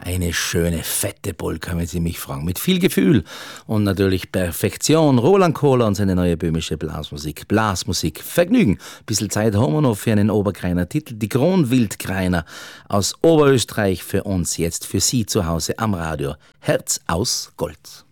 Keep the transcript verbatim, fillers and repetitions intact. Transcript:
Eine schöne, fette Polka, wenn Sie mich fragen. Mit viel Gefühl und natürlich Perfektion. Roland Kohler und seine neue böhmische Blasmusik. Blasmusik, Vergnügen. Bisschen Zeit haben wir noch für einen Oberkreiner Titel. Die Kronwildkreiner aus Oberösterreich für uns jetzt, für Sie zu Hause am Radio. Herz aus Gold.